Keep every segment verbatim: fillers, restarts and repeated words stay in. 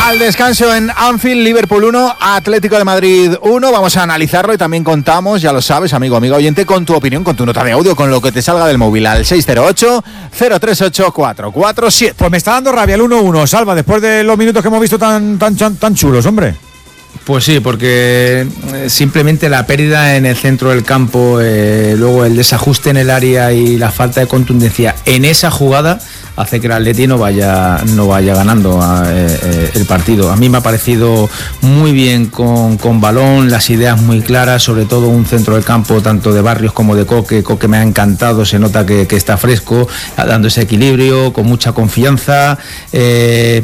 Al descanso en Anfield, Liverpool uno, Atlético de Madrid uno. Vamos a analizarlo y también contamos, ya lo sabes, amigo, amigo oyente, con tu opinión, con tu nota de audio, con lo que te salga del móvil al seis cero ocho, cero tres ocho, cuatro cuatro siete. Pues me está dando rabia el uno uno, Salva, después de los minutos que hemos visto tan, tan, tan chulos, hombre. Pues sí, porque simplemente la pérdida en el centro del campo, eh, luego el desajuste en el área y la falta de contundencia en esa jugada hace que el Atleti no vaya, no vaya ganando a, eh, el partido. A mí me ha parecido muy bien con, con balón, las ideas muy claras, sobre todo un centro del campo tanto de Barrios como de Coque. Coque me ha encantado, se nota que, que está fresco, dando ese equilibrio, con mucha confianza. Eh,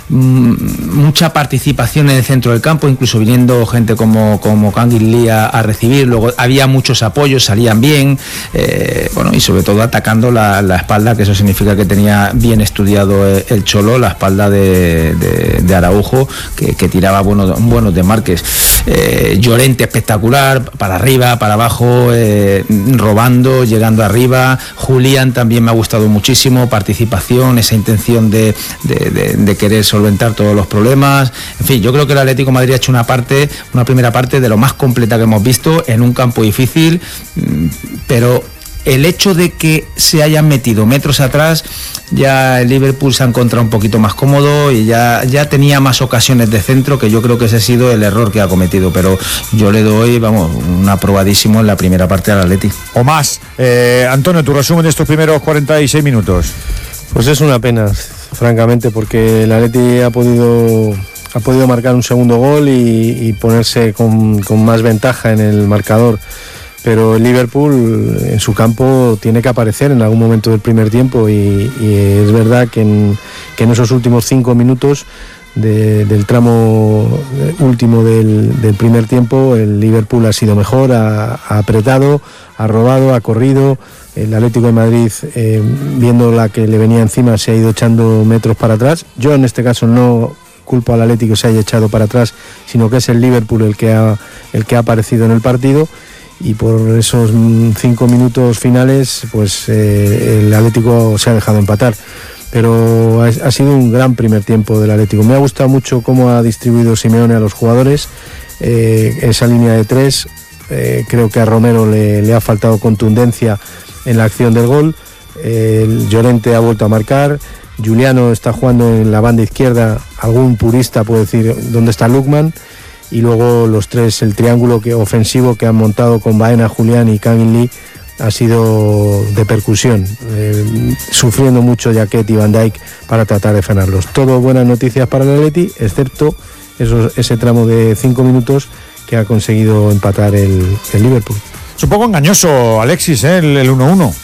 mucha participación en el centro del campo, incluso viniendo gente como, como Kangin Lee a, a recibir. Luego había muchos apoyos, salían bien, eh, bueno, y sobre todo atacando la, la espalda, que eso significa que tenía bien estudiado el Cholo, la espalda de, de, de Araujo, que, que tiraba buenos, buenos desmarques. eh, Llorente espectacular, para arriba, para abajo, eh, robando, llegando arriba. Julián también me ha gustado muchísimo, participación, esa intención de, de, de, de querer solventar todos los problemas. En fin, yo creo que el Atlético de Madrid ha hecho una parte, una primera parte de lo más completa que hemos visto en un campo difícil, pero el hecho de que se hayan metido metros atrás, ya el Liverpool se ha encontrado un poquito más cómodo y ya, ya tenía más ocasiones de centro, que yo creo que ese ha sido el error que ha cometido, pero yo le doy, vamos, un aprobadísimo en la primera parte al Atleti. O más. Eh, Antonio, tu resumen de estos primeros cuarenta y seis minutos. Pues es una pena, francamente, porque el Atleti ha podido, ha podido marcar un segundo gol y, y ponerse con, con más ventaja en el marcador. Pero el Liverpool en su campo tiene que aparecer en algún momento del primer tiempo y, y es verdad que en, que en esos últimos cinco minutos de, del tramo último del, del primer tiempo el Liverpool ha sido mejor, ha, ha apretado, ha robado, ha corrido. El Atlético de Madrid, eh, viendo la que le venía encima, se ha ido echando metros para atrás. Yo en este caso no culpo al Atlético que se haya echado para atrás, sino que es el Liverpool el que ha, el que ha aparecido en el partido. Y por esos cinco minutos finales, pues eh, el Atlético se ha dejado empatar. Pero ha, ha sido un gran primer tiempo del Atlético. Me ha gustado mucho cómo ha distribuido Simeone a los jugadores, eh, esa línea de tres. Eh, creo que a Romero le, le ha faltado contundencia en la acción del gol. Eh, el Llorente ha vuelto a marcar. Giuliano está jugando en la banda izquierda. Algún purista puede decir dónde está Lookman. Y luego los tres, el triángulo que, ofensivo que han montado con Baena, Julián y Kangin Lee ha sido de percusión, eh, sufriendo mucho Jaquet y Van Dijk para tratar de frenarlos. Todo buenas noticias para el Atleti, excepto esos, ese tramo de cinco minutos que ha conseguido empatar el, el Liverpool. Es un poco engañoso, Alexis, ¿eh? el, el uno uno.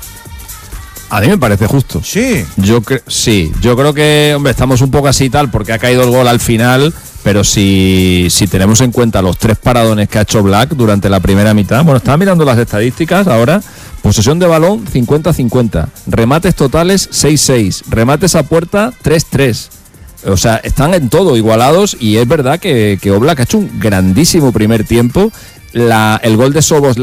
A mí me parece justo. Sí. Yo cre- sí, yo creo que, hombre, estamos un poco así tal porque ha caído el gol al final, pero si, si tenemos en cuenta los tres paradones que ha hecho Black durante la primera mitad, bueno, estaba mirando las estadísticas ahora, posesión de balón cincuenta cincuenta, remates totales seis seis, remates a puerta tres tres. O sea, están en todo igualados y es verdad que, que Oblak ha hecho un grandísimo primer tiempo. La, el gol de Szoboszlai